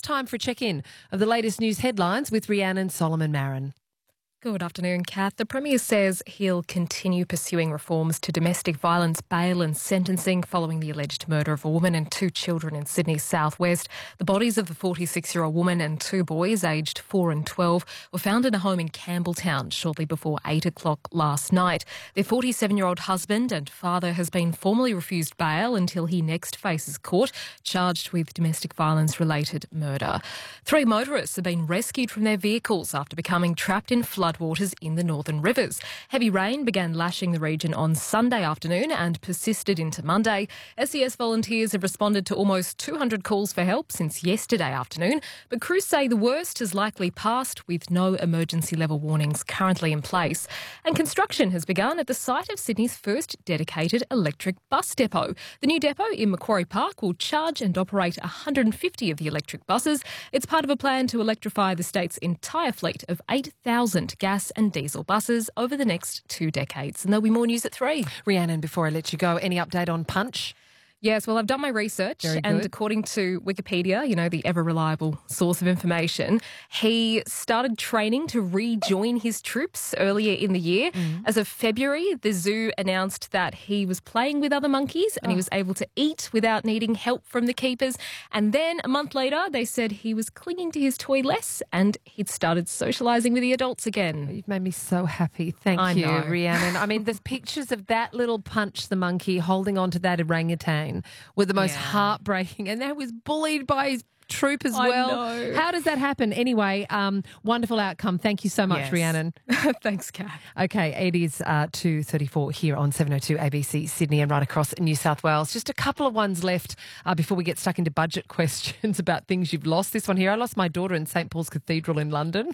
time for a check-in of the latest news headlines with Rhiannon Solomon Marin. Good afternoon, Kath. The Premier says he'll continue pursuing reforms to domestic violence bail and sentencing following the alleged murder of a woman and 2 children in Sydney's southwest. The bodies of the 46-year-old woman and 2 boys, aged 4 and 12, were found in a home in Campbelltown shortly before 8 o'clock last night. Their 47-year-old husband and father has been formally refused bail until he next faces court, charged with domestic violence-related murder. 3 motorists have been rescued from their vehicles after becoming trapped in floodwaters in the northern rivers. Heavy rain began lashing the region on Sunday afternoon and persisted into Monday. SES volunteers have responded to almost 200 calls for help since yesterday afternoon, but crews say the worst has likely passed with no emergency level warnings currently in place. And construction has begun at the site of Sydney's first dedicated electric bus depot. The new depot in Macquarie Park will charge and operate 150 of the electric buses. It's part of a plan to electrify the state's entire fleet of 8,000 gas and diesel buses over the next 2 decades. And there'll be more news at 3. Rhiannon, before I let you go, any update on Punch? Yes, well, I've done my research, and according to Wikipedia, the ever-reliable source of information, he started training to rejoin his troops earlier in the year. As of February, the zoo announced that he was playing with other monkeys and he was able to eat without needing help from the keepers. And then a month later, they said he was clinging to his toy less and he'd started socialising with the adults again. You've made me so happy. Thank you, Rhiannon. I mean, there's pictures of that little Punch the monkey holding on to that orangutan were the most heartbreaking, and that was bullied by his troop as well. I know. How does that happen? Anyway, wonderful outcome. Thank you so much, Rhiannon. Thanks, Kath. Okay, it is 2:34 here on 702 ABC Sydney and right across New South Wales. Just a couple of ones left before we get stuck into budget questions about things you've lost. This one here, I lost my daughter in St Paul's Cathedral in London.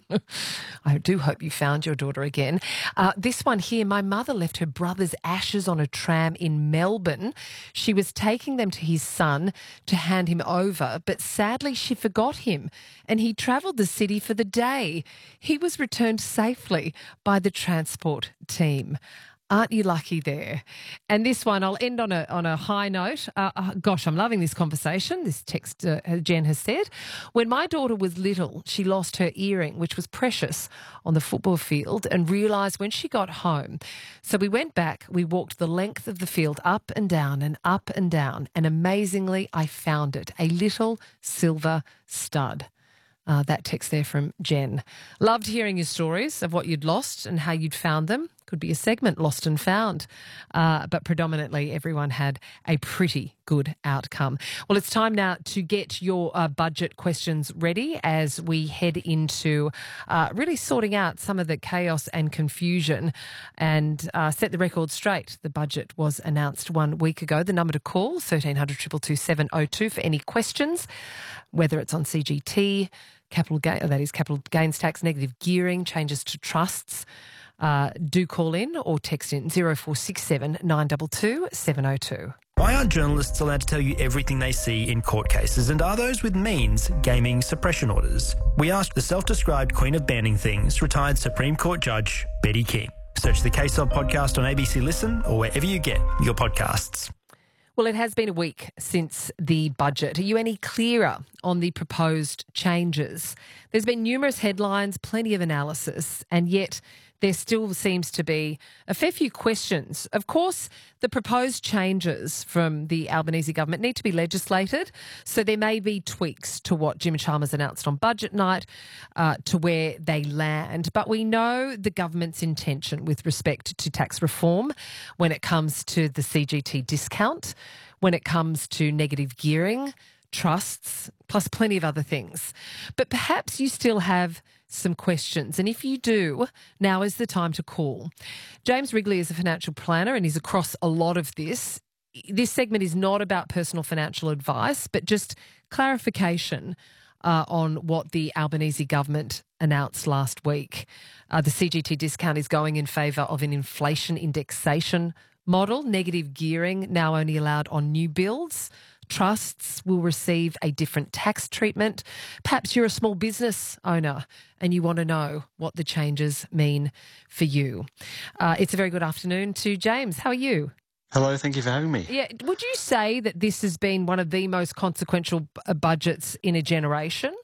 I do hope you found your daughter again. This one here, my mother left her brother's ashes on a tram in Melbourne. She was taking them to his son to hand him over, but sadly she forgot him and he travelled the city for the day. He was returned safely by the transport team. Aren't you lucky there? And this one, I'll end on a high note. Gosh, I'm loving this conversation. This text Jen has said. When my daughter was little, she lost her earring, which was precious, on the football field and realised when she got home. So we went back, we walked the length of the field up and down and up and down. And amazingly, I found it, a little silver stud. That text there from Jen. Loved hearing your stories of what you'd lost and how you'd found them. Could be a segment, Lost and Found. But predominantly everyone had a pretty good outcome. Well, it's time now to get your budget questions ready as we head into really sorting out some of the chaos and confusion and set the record straight. The budget was announced 1 week ago. The number to call, 1300 222 702 for any questions, whether it's on CGT, capital gains tax, negative gearing, changes to trusts. Do call in or text in 0467 922 702. Why aren't journalists allowed to tell you everything they see in court cases, and are those with means gaming suppression orders? We asked the self-described Queen of Banning Things, retired Supreme Court Judge Betty King. Search the Case Of podcast on ABC Listen or wherever you get your podcasts. Well, it has been a week since the budget. Are you any clearer on the proposed changes? There's been numerous headlines, plenty of analysis, and yet there still seems to be a fair few questions. Of course, the proposed changes from the Albanese government need to be legislated, so there may be tweaks to what Jim Chalmers announced on budget night to where they land. But we know the government's intention with respect to tax reform when it comes to the CGT discount, when it comes to negative gearing, trusts, plus plenty of other things. But perhaps you still have some questions. And if you do, now is the time to call. James Wrigley is a financial planner and he's across a lot of this. This segment is not about personal financial advice, but just clarification on what the Albanese government announced last week. The CGT discount is going in favour of an inflation indexation model, negative gearing now only allowed on new builds. Trusts will receive a different tax treatment. Perhaps you're a small business owner and you want to know what the changes mean for you. It's a very good afternoon to James. How are you? Hello, thank you for having me. Yeah, would you say that this has been one of the most consequential budgets in a generation?